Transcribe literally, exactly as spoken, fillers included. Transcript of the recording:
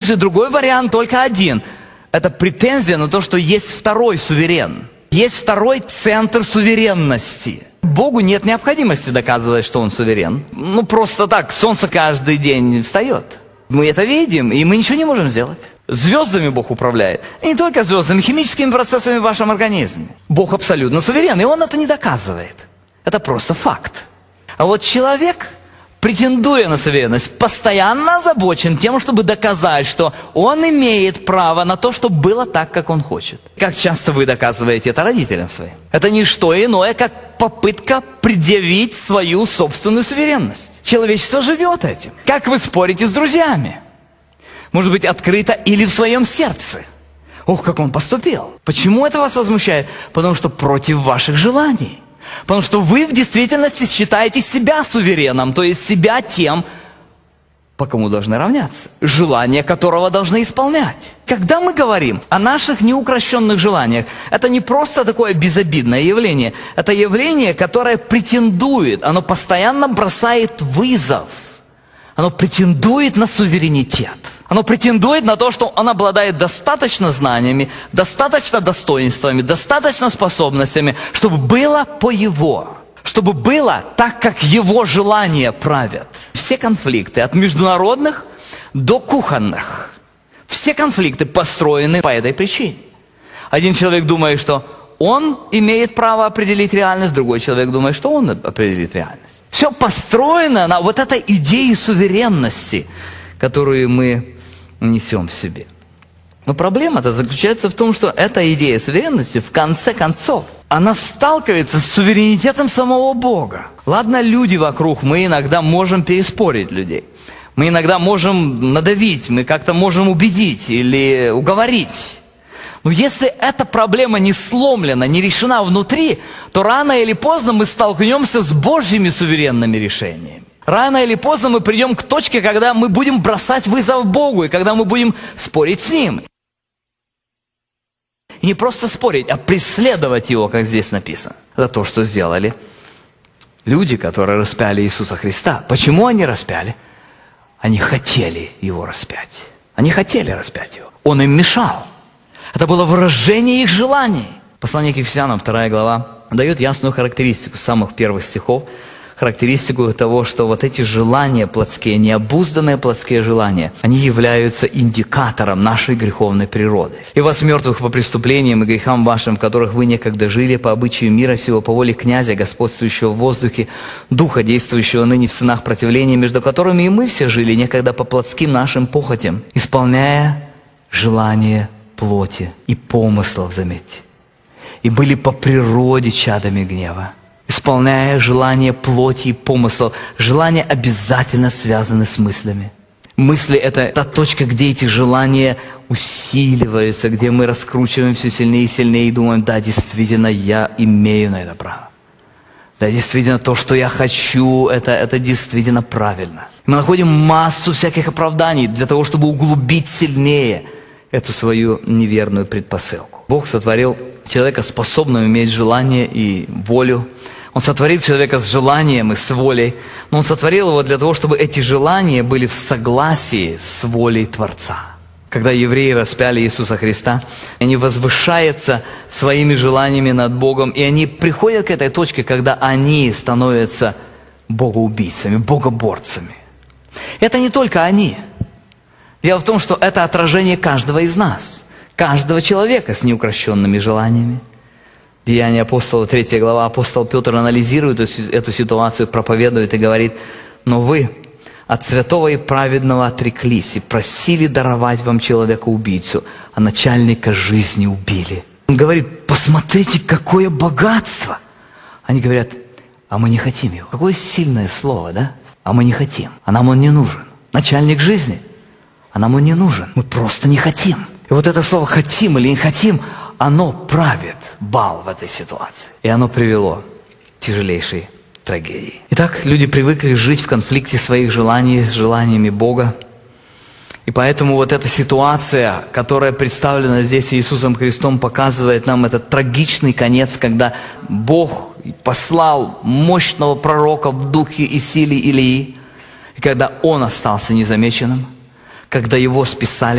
же другой вариант только один. Это претензия на то, что есть второй суверен. Есть второй центр суверенности. Богу нет необходимости доказывать, что Он суверен. Ну, просто так, солнце каждый день встает. Мы это видим, и мы ничего не можем сделать. Звездами Бог управляет. И не только звездами, химическими процессами в вашем организме. Бог абсолютно суверен, и Он это не доказывает. Это просто факт. А вот человек, претендуя на суверенность, постоянно озабочен тем, чтобы доказать, что он имеет право на то, чтобы было так, как он хочет. Как часто вы доказываете это родителям своим? Это не что иное, как попытка предъявить свою собственную суверенность. Человечество живет этим. Как вы спорите с друзьями? Может быть, открыто или в своем сердце. Ох, как он поступил. Почему это вас возмущает? Потому что против ваших желаний. Потому что вы в действительности считаете себя сувереном, то есть себя тем, по кому должны равняться, желания которого должны исполнять. Когда мы говорим о наших неукрощенных желаниях, это не просто такое безобидное явление, это явление, которое претендует, оно постоянно бросает вызов, оно претендует на суверенитет. Оно претендует на то, что он обладает достаточно знаниями, достаточно достоинствами, достаточно способностями, чтобы было по его, чтобы было так, как его желания правят. Все конфликты, от международных до кухонных, все конфликты построены по этой причине. Один человек думает, что он имеет право определить реальность, другой человек думает, что он определит реальность. Все построено на вот этой идее суверенности, которую мы несем в себе. Но проблема-то заключается в том, что эта идея суверенности, в конце концов, она сталкивается с суверенитетом самого Бога. Ладно, люди вокруг, мы иногда можем переспорить людей. Мы иногда можем надавить, мы как-то можем убедить или уговорить. Но если эта проблема не сломлена, не решена внутри, то рано или поздно мы столкнемся с Божьими суверенными решениями. Рано или поздно мы придем к точке, когда мы будем бросать вызов Богу, и когда мы будем спорить с Ним. И не просто спорить, а преследовать Его, как здесь написано. Это то, что сделали люди, которые распяли Иисуса Христа. Почему они распяли? Они хотели Его распять. Они хотели распять Его. Он им мешал. Это было выражение их желаний. Послание к Ефесянам, вторая глава, дает ясную характеристику самых первых стихов, характеристику того, что вот эти желания плотские, необузданные плотские желания, они являются индикатором нашей греховной природы. «И вас, мертвых по преступлениям и грехам вашим, в которых вы некогда жили, по обычаю мира сего, по воле князя, господствующего в воздухе, духа, действующего ныне в сынах противления, между которыми и мы все жили некогда по плотским нашим похотям, исполняя желания плоти и помыслов, заметьте, и были по природе чадами гнева, исполняя желания плоти и помыслов. Желания обязательно связаны с мыслями. Мысли – это та точка, где эти желания усиливаются, где мы раскручиваем все сильнее и сильнее и думаем, да, действительно, я имею на это право. Да, действительно, то, что я хочу, это, это действительно правильно. Мы находим массу всяких оправданий для того, чтобы углубить сильнее эту свою неверную предпосылку. Бог сотворил человека, способным иметь желание и волю. Он сотворил человека с желанием и с волей, но Он сотворил его для того, чтобы эти желания были в согласии с волей Творца. Когда евреи распяли Иисуса Христа, они возвышаются своими желаниями над Богом, и они приходят к этой точке, когда они становятся богоубийцами, богоборцами. Это не только они. Дело в том, что это отражение каждого из нас, каждого человека с неукрощенными желаниями. Деяния апостола, третья глава, апостол Петр анализирует эту ситуацию, проповедует и говорит: «Но вы от святого и праведного отреклись и просили даровать вам человека-убийцу, а начальника жизни убили». Он говорит: посмотрите, какое богатство! Они говорят: а мы не хотим его. Какое сильное слово, да? А мы не хотим, а нам он не нужен. Начальник жизни, а нам он не нужен. Мы просто не хотим. И вот это слово «хотим» или «не хотим», оно правит бал в этой ситуации. И оно привело к тяжелейшей трагедии. Итак, люди привыкли жить в конфликте своих желаний с желаниями Бога. И поэтому вот эта ситуация, которая представлена здесь Иисусом Христом, показывает нам этот трагичный конец, когда Бог послал мощного пророка в духе и силе Илии, и когда он остался незамеченным, когда его списали